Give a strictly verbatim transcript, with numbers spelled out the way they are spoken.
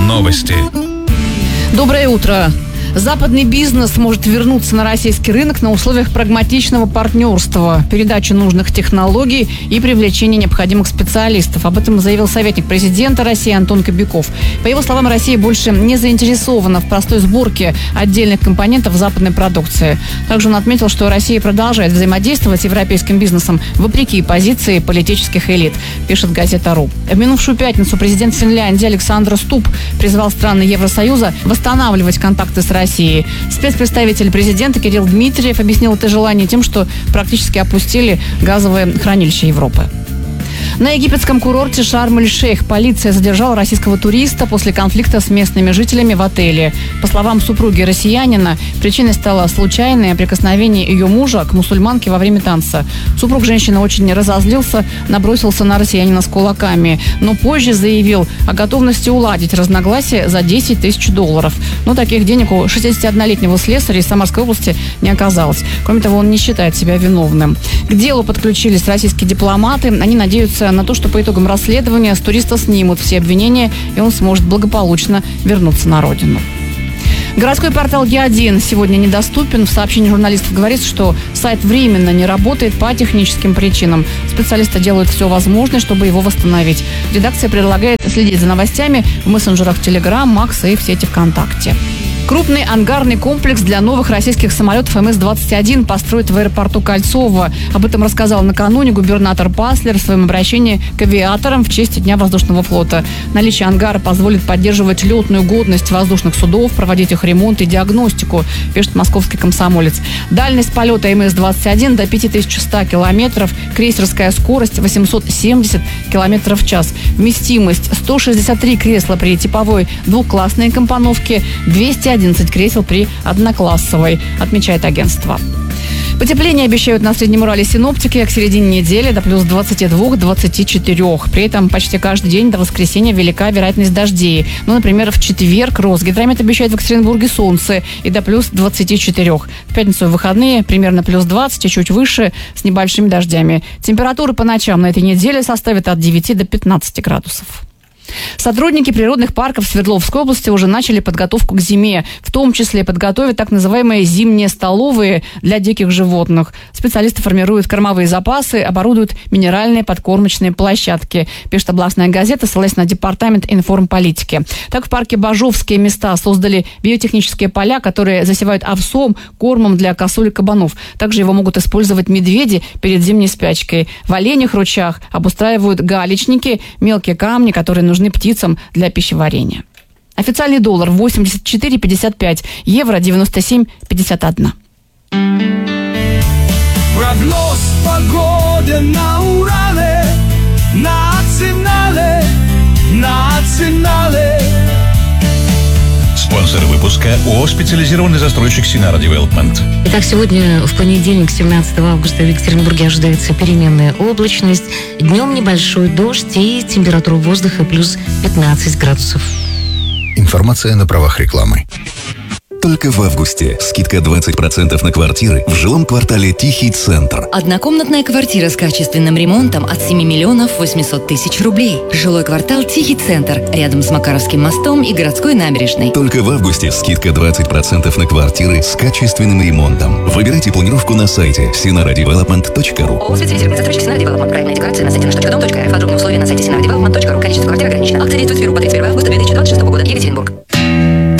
Новости. Доброе утро. Западный бизнес может вернуться на российский рынок на условиях прагматичного партнерства, передачи нужных технологий и привлечения необходимых специалистов. Об этом заявил советник президента России Антон Кобяков. По его словам, Россия больше не заинтересована в простой сборке отдельных компонентов западной продукции. Также он отметил, что Россия продолжает взаимодействовать с европейским бизнесом вопреки позиции политических элит, пишет газета РУ. В минувшую пятницу президент Финляндии Александр Стуб призвал страны Евросоюза восстанавливать контакты с Россией. России. Спецпредставитель президента Кирилл Дмитриев объяснил это желание тем, что практически опустили газовые хранилища Европы. На египетском курорте Шарм-эль-Шейх полиция задержала российского туриста после конфликта с местными жителями в отеле. По словам супруги россиянина, причиной стало случайное прикосновение ее мужа к мусульманке во время танца. Супруг женщины очень разозлился, набросился на россиянина с кулаками, но позже заявил о готовности уладить разногласия за десять тысяч долларов. Но таких денег у шестидесятиоднолетнего слесаря из Самарской области не оказалось. Кроме того, он не считает себя виновным. К делу подключились российские дипломаты. Они надеются на то, что по итогам расследования с туриста снимут все обвинения, и он сможет благополучно вернуться на родину. Городской портал Е один сегодня недоступен. В сообщении журналистов говорится, что сайт временно не работает по техническим причинам. Специалисты делают все возможное, чтобы его восстановить. Редакция предлагает следить за новостями в мессенджерах Telegram, Макс и в сети ВКонтакте. Крупный ангарный комплекс для новых российских самолетов эм эс двадцать один построят в аэропорту Кольцово. Об этом рассказал накануне губернатор Паслер в своем обращении к авиаторам в честь Дня воздушного флота. Наличие ангара позволит поддерживать летную годность воздушных судов, проводить их ремонт и диагностику, пишет московский «Комсомолец». Дальность полета эм эс двадцать один до пять тысяч сто километров, крейсерская скорость восемьсот семьдесят километров в час. Вместимость сто шестьдесят три кресла при типовой двухклассной компоновке, двести одиннадцать кресел при одноклассовой, отмечает агентство. Потепление обещают на Среднем Урале синоптики к середине недели до плюс двадцати двух — двадцати четырёх. При этом почти каждый день до воскресенья велика вероятность дождей. Ну, например, в четверг Росгидромет обещает в Екатеринбурге солнце и до плюс двадцати четырёх. В пятницу и в выходные примерно плюс двадцать и чуть выше с небольшими дождями. Температура по ночам на этой неделе составит от девяти до пятнадцати градусов. Сотрудники природных парков Свердловской области уже начали подготовку к зиме. В том числе подготовят так называемые зимние столовые для диких животных. Специалисты формируют кормовые запасы, оборудуют минеральные подкормочные площадки, пишет областная газета, ссылаясь на департамент информполитики. Так в парке Бажовские места создали биотехнические поля, которые засевают овсом, кормом для косуль и кабанов. Также его могут использовать медведи перед зимней спячкой. В оленях ручьях обустраивают галечники, мелкие камни, которые нужны птицам для пищеварения. Официальный доллар восемьдесят четыре пятьдесят пять, евро девяносто семь пятьдесят один. Прогноз погоды на Урале, национале, национале. Спонсор выпуска ООО «Специализированный застройщик Синара Девелопмент». Итак, сегодня в понедельник, семнадцатого августа, в Екатеринбурге ожидается переменная облачность. Днем небольшой дождь и температура воздуха плюс пятнадцать градусов. Информация на правах рекламы. Только в августе скидка двадцать процентов на квартиры в жилом квартале «Тихий центр». Однокомнатная квартира с качественным ремонтом от семи миллионов восемьсот тысяч рублей. Жилой квартал «Тихий центр» рядом с Макаровским мостом и городской набережной. Только в августе скидка двадцать процентов на квартиры с качественным ремонтом. Выбирайте планировку на сайте синара девелопмент точка ру. ООО «Специализированный застройщик Синара Девелопмент». Проектная декларация на сайте наш точка дом точка эр эф. Подробные условия на сайте синара девелопмент точка ру. Количество квартир ограничено. Акция действует с первого по тридцать первое августа две тысячи двадцать шестого года. Екатеринбург.